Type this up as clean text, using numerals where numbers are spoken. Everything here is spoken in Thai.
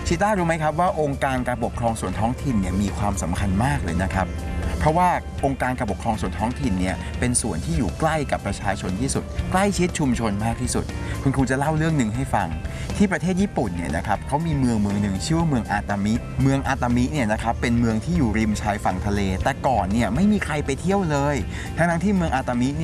ชิต้ารู้ไหมครับว่าองค์การการปกครองส่วนท้องถิ่นเนี่ยมีความสำคัญมากเลยนะครับเพราะว่าองค์การการปกครองส่วนท้องถิ่นเนี่ยเป็นส่วนที่อยู่ใกล้กับประชาชนที่สุดใกล้ชิดชุมชนมากที่สุดคุณครูจะเล่าเรื่องหนึ่งให้ฟังที่ประเทศญี่ปุ่นเนี่ยนะครับเขามีเมืองหนึ่งชื่อว่าเมืองอาตามิเนี่ยนะครับเป็นเมืองที่อยู่ริมชายฝั่งทะเลแต่ก่อนเนี่ยไม่มีใครไปเที่ยวเลยทั้งที่เมืองอาตามิ